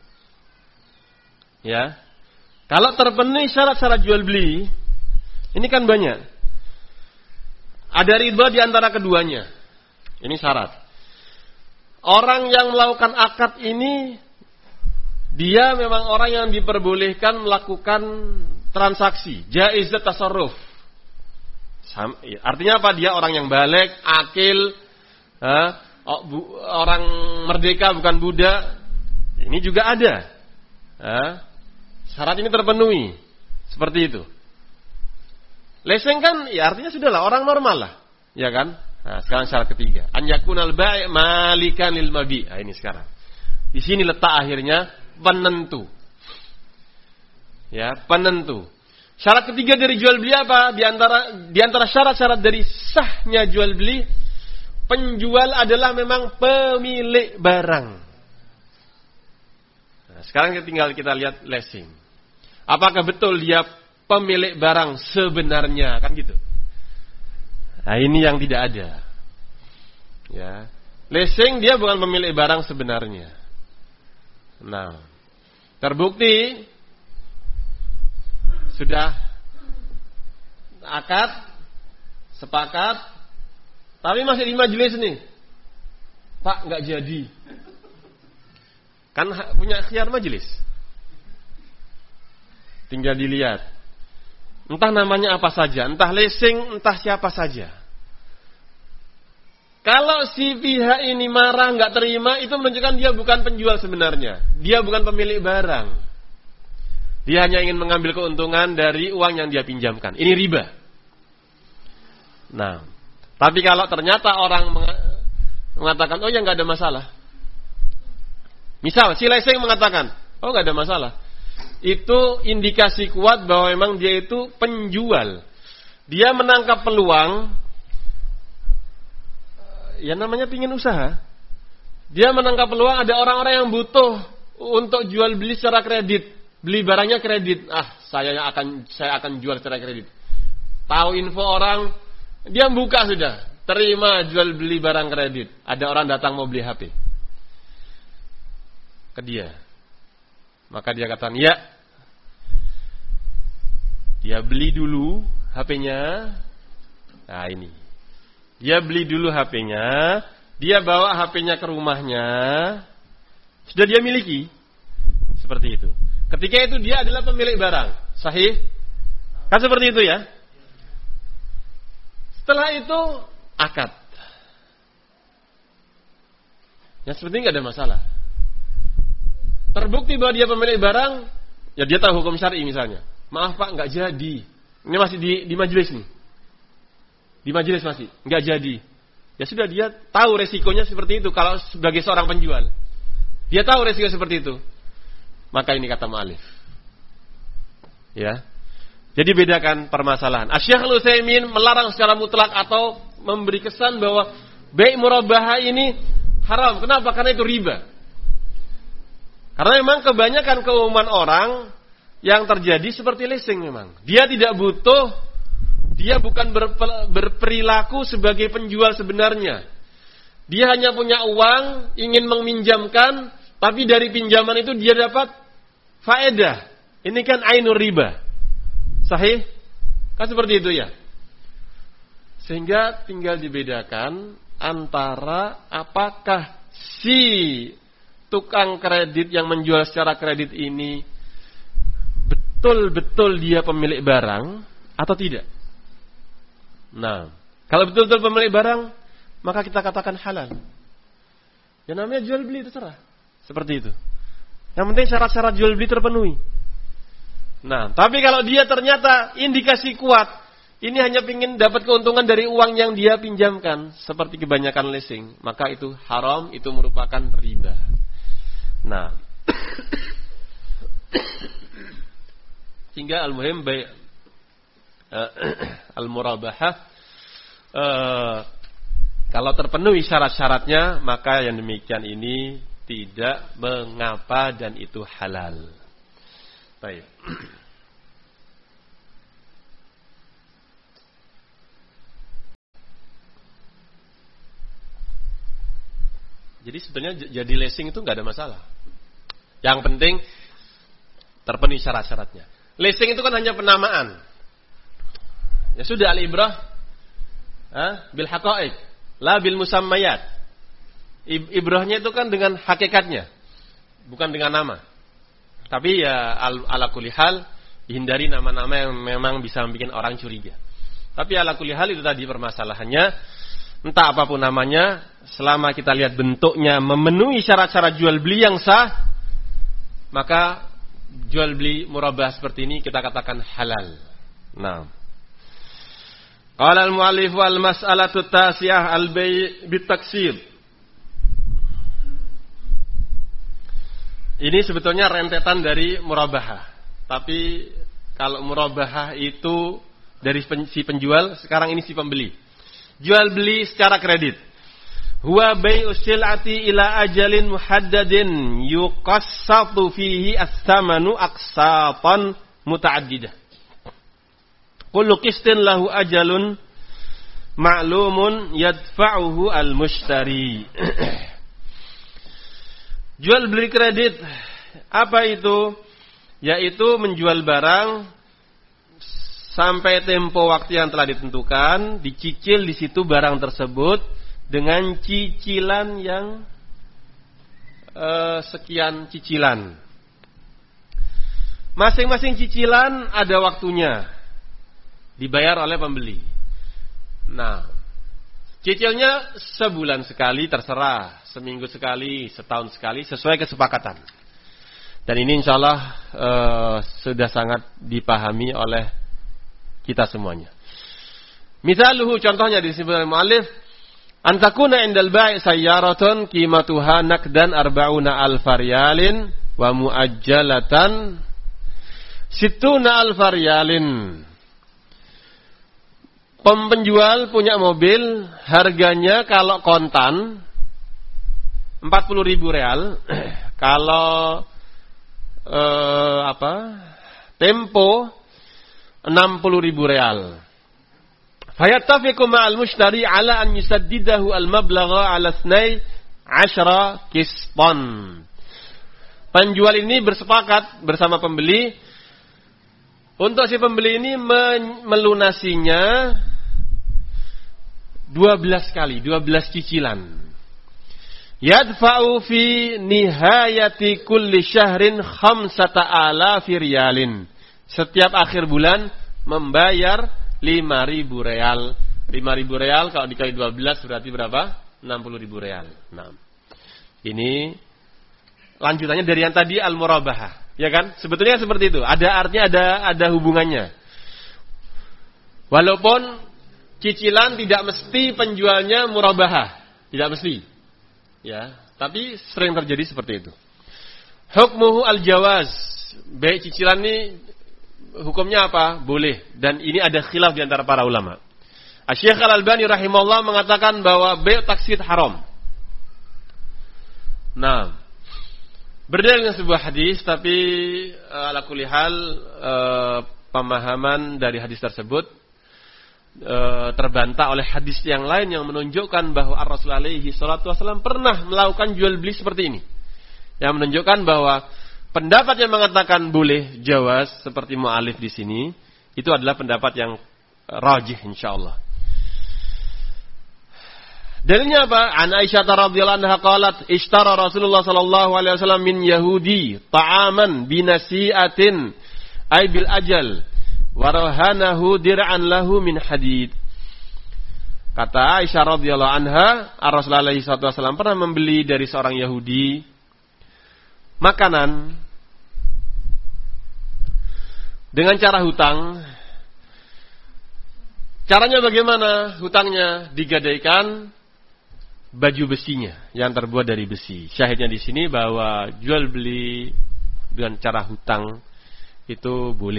S1: Ya. Kalau terpenuhi syarat-syarat jual beli, ini kan banyak. Ada riba di antara keduanya. Ini syarat. Orang yang melakukan akad ini, dia memang orang yang diperbolehkan melakukan transaksi, jaizat tasarruf. Artinya apa? Dia orang yang balik, akil, eh, orang merdeka bukan budak. Ini juga ada. Eh, syarat ini terpenuhi. Seperti itu. Leseng kan, ya artinya sudahlah orang normal lah, ya kan? Nah, sekarang syarat ketiga, an yakunal bai' malikan lil mabi'. Nah, ini sekarang. Di sini letak akhirnya penentu. Ya, penentu. Syarat ketiga dari jual beli apa? Di antara di antara syarat-syarat dari sahnya jual beli, penjual adalah memang pemilik barang. Nah, sekarang tinggal kita lihat lesing. Apakah betul dia pemilik barang sebenarnya, kan gitu. Nah, ini yang tidak ada. Ya. Lesing dia bukan pemilik barang sebenarnya. Nah, terbukti sudah akad, sepakat, tapi masih di majelis nih. Pak, nggak jadi. Kan punya khiar majelis. Tinggal dilihat. Entah namanya apa saja, entah lesing, entah siapa saja. Kalau si pihak ini marah, nggak terima, itu menunjukkan dia bukan penjual sebenarnya. Dia bukan pemilik barang. Dia hanya ingin mengambil keuntungan dari uang yang dia pinjamkan. Ini riba. Nah, tapi kalau ternyata orang mengatakan, oh ya nggak ada masalah. Misal, si lesing mengatakan, oh nggak ada masalah. Itu indikasi kuat bahwa memang dia itu penjual. Dia menangkap peluang, ya namanya pingin usaha. Dia menangkap peluang ada orang-orang yang butuh untuk jual beli secara kredit, beli barangnya kredit. Ah, saya akan saya akan jual secara kredit. Tahu info orang, dia buka sudah, terima jual beli barang kredit. Ada orang datang mau beli H P ke dia. Maka dia katakan, ya, dia beli dulu H P-nya. Nah ini, dia beli dulu H P-nya, dia bawa H P-nya ke rumahnya, sudah dia miliki. Seperti itu. Ketika itu dia adalah pemilik barang. Sahih? Kan seperti itu ya. Setelah itu akad. Ya seperti ini nggak ada masalah. Terbukti bahwa dia pemilik barang, ya dia tahu hukum syar'i misalnya. Maaf Pak, nggak jadi. Ini masih di, di majelis nih. Di majelis masih, nggak jadi. Ya sudah, dia tahu resikonya seperti itu kalau sebagai seorang penjual. Dia tahu resiko seperti itu. Maka ini kata mu'allif. Ya. Jadi bedakan permasalahan. Asy-Syaikh Al-Utsaimin melarang secara mutlak atau memberi kesan bahwa bai' murabaha ini haram. Kenapa? Karena itu riba. Karena memang kebanyakan keumuman orang yang terjadi seperti leasing memang. Dia tidak butuh, dia bukan berperilaku sebagai penjual sebenarnya. Dia hanya punya uang, ingin meminjamkan, tapi dari pinjaman itu dia dapat faedah. Ini kan ainur riba. Sahih? Kan seperti itu ya. Sehingga tinggal dibedakan antara apakah si tukang kredit yang menjual secara kredit ini betul-betul dia pemilik barang atau tidak. Nah, kalau betul-betul pemilik barang, maka kita katakan halal. Ya namanya jual beli, terserah. Seperti itu. Yang penting syarat-syarat jual beli terpenuhi. Nah, tapi kalau dia ternyata indikasi kuat, ini hanya ingin dapat keuntungan dari uang yang dia pinjamkan, seperti kebanyakan leasing, maka itu haram, itu merupakan riba. Nah, hingga al-muhim bai' uh, al-murabahah uh, kalau terpenuhi syarat-syaratnya, maka yang demikian ini tidak mengapa dan itu halal. Baik. Jadi sebetulnya jadi leasing itu nggak ada masalah. Yang penting terpenuhi syarat-syaratnya. Leasing itu kan hanya penamaan. Ya sudah, al-ibrah bil haqa'iq, la bil musammayat. Ibrahnya itu kan dengan hakikatnya, bukan dengan nama. Tapi ya ala kulli hal, hindari nama-nama yang memang bisa membuat orang curiga. Tapi ala kulli hal itu tadi permasalahannya, entah apapun namanya, selama kita lihat bentuknya memenuhi syarat-syarat jual beli yang sah, maka jual beli murabah seperti ini kita katakan halal. Nah, qala al-mu'allif wal mas'alatu tasiyah al-bay' bitaksir. Ini sebetulnya rentetan dari murabahah. Tapi kalau murabahah itu dari si penjual, sekarang ini si pembeli. Jual beli secara kredit. Huwa bai'us sil'ati ila ajalin muhaddadin yuqassatu fihi as-samanu aqsatan muta'addidah. Kullu qistin lahu ajalun ma'lumun yadfa'uhu al-mushtari. Jual beli kredit, apa itu? Yaitu menjual barang sampai tempo waktu yang telah ditentukan, dicicil di situ barang tersebut dengan cicilan yang eh, sekian cicilan. Masing-masing cicilan ada waktunya, dibayar oleh pembeli. Nah, cicilnya sebulan sekali terserah, seminggu sekali, setahun sekali, sesuai kesepakatan. Dan ini insya Allah uh, sudah sangat dipahami oleh kita semuanya. Misaluhu, contohnya disebutkan mu'allif, antakuna indal bai' sayyaratun qimatuha nakdan arba'una alfa riyalin wa muajjalatan sittuna alfa riyalin. Penjual punya mobil, harganya kalau kontan empat puluh ribu real, kalau eh, apa? tempo enam puluh ribu real. Fayattafiqu ma'al mushtari ala an yusaddidahu al-mablagha ala ithnai asyara qistan. Penjual ini bersepakat bersama pembeli untuk si pembeli ini melunasinya dua belas kali, dua belas cicilan. Yadfa'u fi nihayati kulli syahrin khamsata alafi riyalin. Setiap akhir bulan membayar lima ribu real. lima ribu real kalau dikali dua belas berarti berapa? enam puluh ribu real. Nah, ini lanjutannya dari yang tadi al-murabahah. Ya kan? Sebetulnya seperti itu. Ada artinya, ada ada hubungannya. Walaupun cicilan tidak mesti penjualnya murabahah, tidak mesti. Ya, tapi sering terjadi seperti itu. Hukmuhu al-jawaz. Baik cicilan ini hukumnya apa? Boleh. Dan ini ada khilaf di antara para ulama. Asy-Syaikh Al-Albani rahimahullah mengatakan bahwa bai' taksid haram. Nah, berdalil dengan sebuah hadis, tapi uh, ala kulli hal uh, pemahaman dari hadis tersebut uh, terbantah oleh hadis yang lain yang menunjukkan bahwa Rasulullah alaihi salatu wasallam pernah melakukan jual beli seperti ini. Yang menunjukkan bahwa pendapat yang mengatakan boleh jawaz seperti mu'alif di sini itu adalah pendapat yang rajih insyaallah. Dalilnya apa? An Aisyah radhiyallahu anha qalat ishtara Rasulullah sallallahu alaihi wasallam min Yahudi ta'aman binasi'atin ay bil ajal wa rahanahu dir'an lahu min hadid. Kata Aisyah radhiyallahu anha, Rasulullah alaihi wasallam pernah membeli dari seorang Yahudi makanan dengan cara hutang. Caranya bagaimana? Hutangnya digadaikan baju besinya yang terbuat dari besi. Syahidnya di sini bahwa jual beli dengan cara hutang itu boleh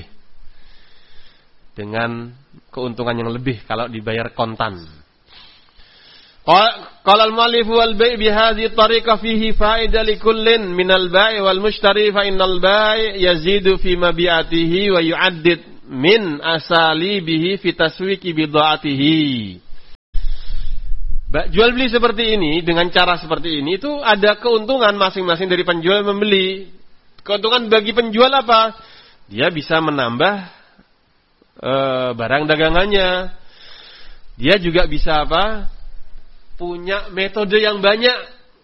S1: dengan keuntungan yang lebih kalau dibayar kontan. Qala al-mu'allif wal bai' bi hadhihi tariqah fihi fa'idah li kullin min al-bai' wal mushtari fa innal bai' yazidu fi mabi'atihi wa yu'addid min asalibihi fi taswiqi bid'atihi. Jual beli seperti ini dengan cara seperti ini itu ada keuntungan masing-masing dari penjual dan membeli. Keuntungan bagi penjual apa? Dia bisa menambah e, barang dagangannya. Dia juga bisa apa? Punya metode yang banyak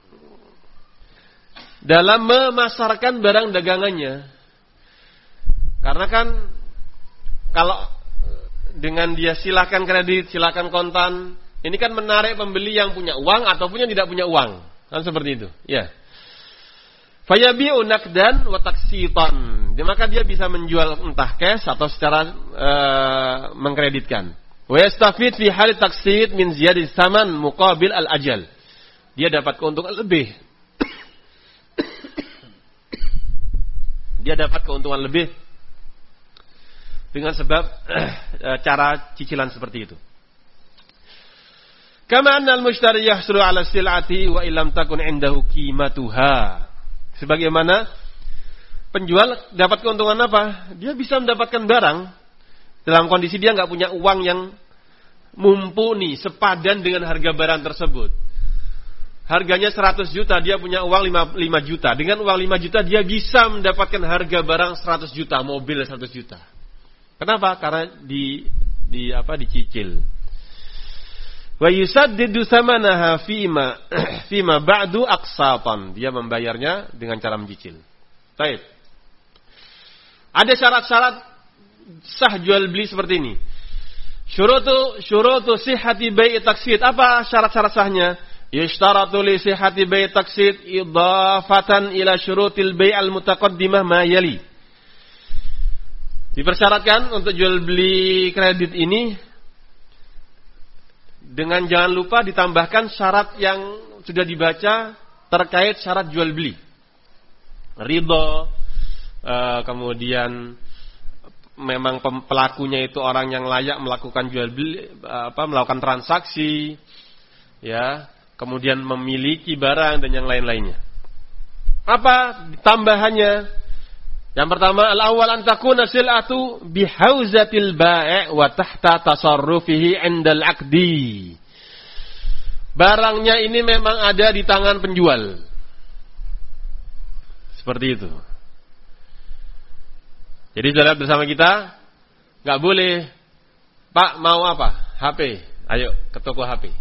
S1: dalam memasarkan barang dagangannya. Karena kan kalau dengan dia silakan kredit, silakan kontan, ini kan menarik pembeli yang punya uang ataupun yang tidak punya uang. Kan seperti itu. Ya. Fayabi'u nakdan wa taksitan. Maka dia bisa menjual entah cash atau secara uh, mengkreditkan. Wa yastafid fi hal taksid min ziyadati tsaman muqabil al-ajal. Dia dapat keuntungan lebih. Dia dapat keuntungan lebih dengan sebab uh, cara cicilan seperti itu. Kama anna al-mushtari yahsulu 'ala sil'ati wa illam takun 'indahu qimatuha. Sebagaimana penjual dapat keuntungan apa? Dia bisa mendapatkan barang dalam kondisi dia nggak punya uang yang mumpuni sepadan dengan harga barang tersebut. Harganya seratus juta, dia punya uang lima juta. Dengan uang lima juta dia bisa mendapatkan harga barang seratus juta, mobil seratus juta. Kenapa? Karena di di apa dicicil. Wa yusaddidu thamanaha fima fima ba'du aqsatan. Dia membayarnya dengan cara mencicil. Baik. Ada syarat-syarat sah jual beli seperti ini. Syurutu syurutu sihhati bai' taksid. Apa syarat-syarat sahnya? Yashtaratu li sihhati bai' taksid idafatan ila syurutil bai' al-mutaqaddimah ma yali. Dipersyaratkan untuk jual beli kredit ini dengan jangan lupa ditambahkan syarat yang sudah dibaca terkait syarat jual beli. Ridho, kemudian memang pelakunya itu orang yang layak melakukan jual beli, apa melakukan transaksi, ya, kemudian memiliki barang dan yang lain-lainnya. Apa tambahannya? Yang pertama, al-awwal an takuna sil'atu bihauzatil bai' wa tahta tasarrufihi 'indal 'aqdi. Barangnya ini memang ada di tangan penjual. Seperti itu. Jadi saudara bersama kita enggak boleh, Pak mau apa? H P. Ayo ke toko H P.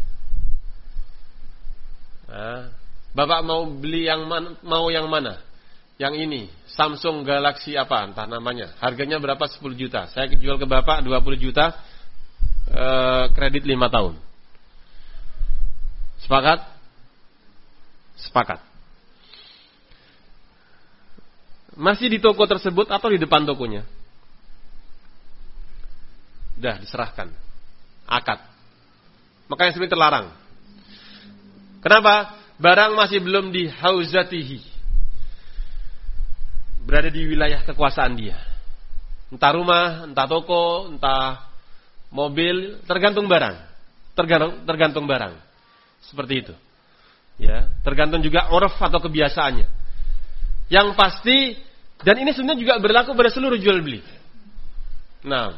S1: Nah, Bapak mau beli yang man, mau yang mana? Yang ini, Samsung Galaxy apa entah namanya. Harganya berapa? sepuluh juta. Saya jual ke Bapak dua puluh juta, eh, kredit lima tahun. Sepakat? Sepakat. Masih di toko tersebut atau di depan tokonya? Dah diserahkan. Akad. Makanya sebenarnya terlarang. Kenapa? Barang masih belum di hauzatihi. Berada di wilayah kekuasaan dia. Entah rumah, entah toko, entah mobil, tergantung barang. Tergantung, tergantung barang. Seperti itu. Ya, tergantung juga urf atau kebiasaannya. Yang pasti, dan ini sebenarnya juga berlaku pada seluruh jual beli. Nah,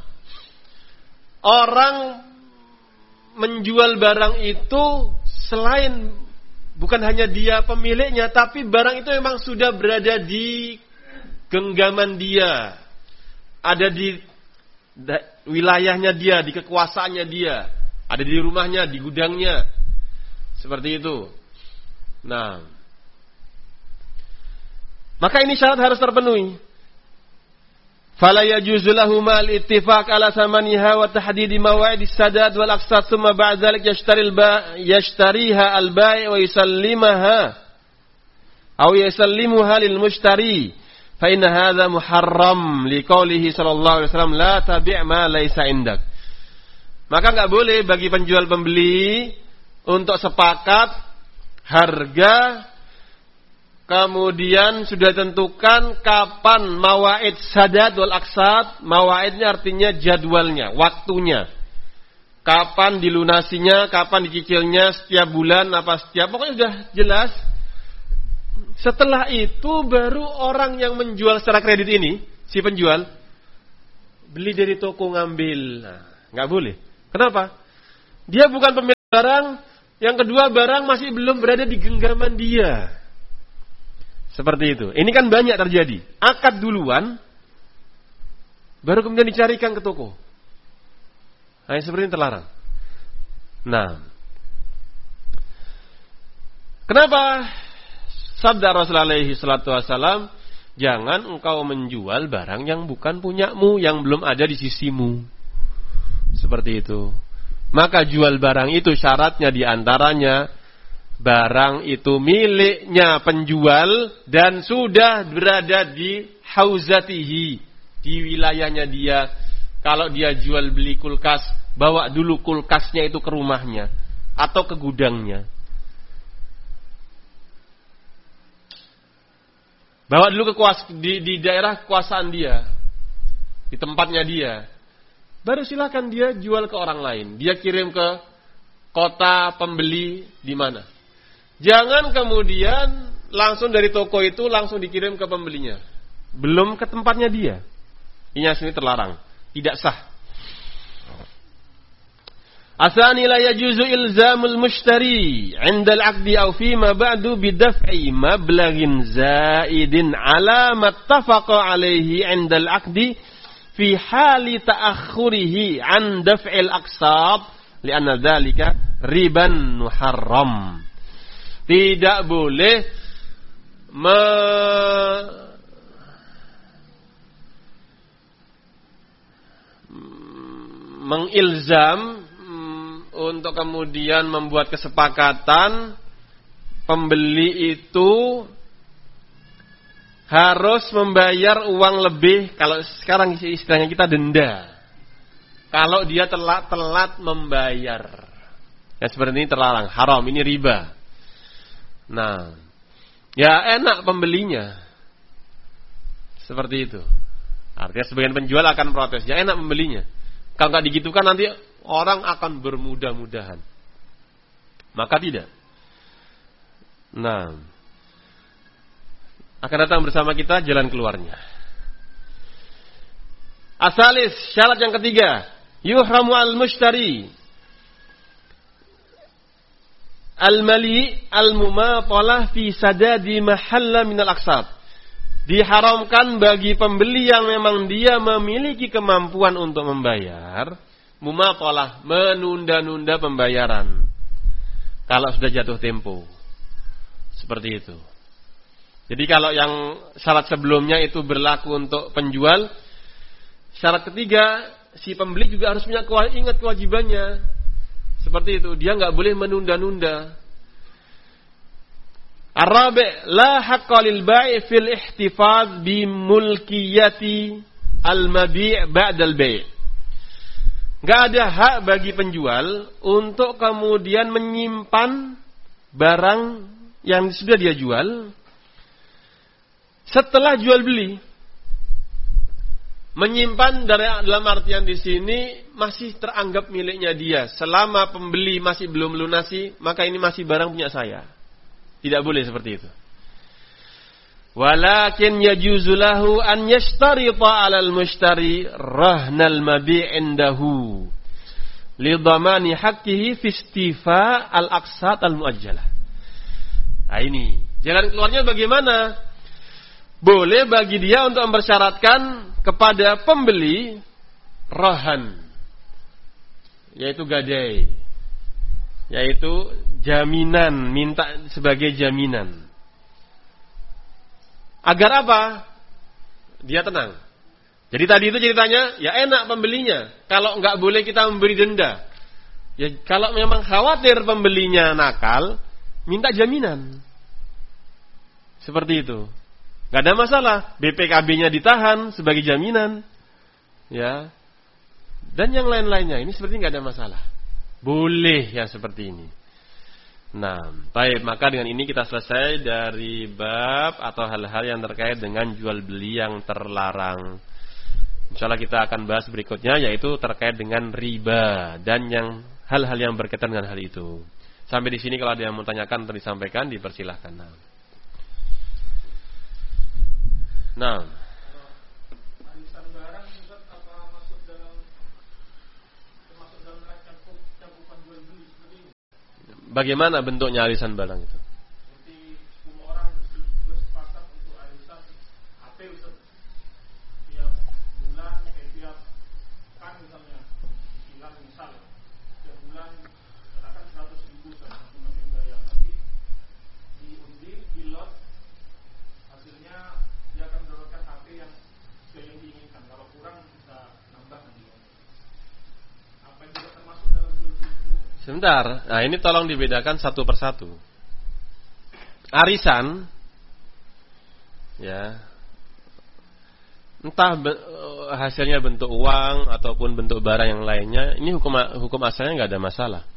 S1: orang menjual barang itu selain bukan hanya dia pemiliknya, tapi barang itu memang sudah berada di genggaman dia, ada di wilayahnya dia, di kekuasaannya dia, ada di rumahnya, di gudangnya, seperti itu. Nah, maka ini syarat harus terpenuhi. Fala yajuzu lahu mal ittifaq ala thamaniha wa tahdid mawa'id as-sadad wal aqsat thumma ba'da dhalik yashtari al-ba' yashtariha al-bai' wa yusallimaha aw yusallimuha lil mushtari. Fa inna hadza muharram liqaulihi sallallahu alaihi wasallam la tabi' ma laysa indak. Maka enggak boleh bagi penjual pembeli untuk sepakat harga, kemudian sudah tentukan kapan mawaid sadad wal aqsad. Mawaidnya artinya jadwalnya, waktunya. Kapan dilunasinya, kapan dicicilnya, setiap bulan apa setiap, pokoknya sudah jelas. Setelah itu baru orang yang menjual secara kredit ini, si penjual, beli dari toko ngambil. Nah, nggak boleh. Kenapa? Dia bukan pemilik barang, Yang kedua, barang masih belum berada di genggaman dia. Seperti itu. Ini kan banyak terjadi. Akad duluan, baru kemudian dicarikan ke toko. Nah, seperti ini terlarang. Nah, kenapa sabda Rasulullah alaihi salatu wasallam, jangan engkau menjual barang yang bukan punyamu, yang belum ada di sisimu. Seperti itu. Maka jual barang itu syaratnya diantaranya barang itu miliknya penjual dan sudah berada di hauzatihi, di wilayahnya dia. Kalau dia jual beli kulkas, bawa dulu kulkasnya itu ke rumahnya atau ke gudangnya. Bawa dulu ke kuas, di, di daerah kekuasaan dia, di tempatnya dia. Baru silakan dia jual ke orang lain. Dia kirim ke kota pembeli di mana. Jangan kemudian langsung dari toko itu langsung dikirim ke pembelinya. Belum ke tempatnya dia. Ini asli terlarang. Tidak sah. Asani la yajuzu ilzamul mushtari 'inda al-'aqdi aw fi ma ba'du bi daf'i mablaghin za'idin 'ala ma ittafaqa 'alayhi 'inda al-'aqdi fi hali ta'akhkhurihi 'an daf'il aqsab li'anna dzalika riban muharram. Tidak boleh me mengilzam untuk kemudian membuat kesepakatan pembeli itu harus membayar uang lebih. Kalau sekarang istilahnya kita denda, kalau dia telat telat membayar, ya seperti ini terlarang, haram, ini riba. Nah, ya enak pembelinya seperti itu. Artinya sebagian penjual akan protes, ya enak pembelinya. Kalau nggak digitukan nanti orang akan bermudah-mudahan. Maka tidak. Nah, akan datang bersama kita jalan keluarnya. Asalis, syarat yang ketiga, yuhramu al-mushtari al-mali al-mumatalah fi sadadi mahalla minal aqsab. Diharamkan bagi pembeli yang memang dia memiliki kemampuan untuk membayar, mumatalah, menunda-nunda pembayaran kalau sudah jatuh tempo. Seperti itu. Jadi kalau yang syarat sebelumnya itu berlaku untuk penjual, syarat ketiga si pembeli juga harus punya ingat kewajibannya. Seperti itu, dia nggak boleh menunda-nunda. Ar-rabi' la haqqa lil bai' fil ihtifaz bi mulkiyati al-mabi' ba'da al-bai'. Enggak ada hak bagi penjual untuk kemudian menyimpan barang yang sudah dia jual setelah jual beli. Menyimpan dari dalam artian di sini masih teranggap miliknya dia. Selama pembeli masih belum lunasi, maka ini masih barang punya saya. Tidak boleh seperti itu. Walakin yajuzu lahu an yashtarita 'ala al-mushtari rahnal mabi' indahu li dhamani haqqihi fi istifa al-aqsat al-muajjalah. Nah ini, jalan keluarnya bagaimana? Boleh bagi dia untuk mempersyaratkan kepada pembeli rahan, yaitu gadai, yaitu jaminan, minta sebagai jaminan. Agar apa? Dia tenang. Jadi tadi itu ceritanya, ya enak pembelinya. Kalau enggak boleh kita memberi denda. Ya kalau memang khawatir pembelinya nakal, minta jaminan. Seperti itu. Enggak ada masalah. B P K B-nya ditahan sebagai jaminan. Ya. Dan yang lain-lainnya. Ini seperti enggak ada masalah. Boleh yang seperti ini. Nah, baik, maka dengan ini kita selesai dari bab atau hal-hal yang terkait dengan jual beli yang terlarang. Insyaallah kita akan bahas berikutnya, yaitu terkait dengan riba dan yang hal-hal yang berkaitan dengan hal itu. Sampai di sini kalau ada yang mau tanyakan atau disampaikan, dipersilahkan. Nah, nah. Bagaimana bentuknya arisan barang itu?
S3: Seperti sepuluh orang bersepakat untuk arisan H P Ustaz. Tiap bulan, eh, tiap kan misalnya, bulan misal, tiap bulan katakan seratus ribu sama masing-masing bayar. Nanti diundi, pilot, hasilnya dia akan mendapatkan H P yang sesuai yang diinginkan. Kalau kurang bisa nambah nanti. Apa yang juga termasuk dalam jual beli itu?
S1: Sebentar, nah ini tolong dibedakan satu persatu. Arisan, ya, entah be- hasilnya bentuk uang ataupun bentuk barang yang lainnya, ini hukum hukum asalnya nggak ada masalah.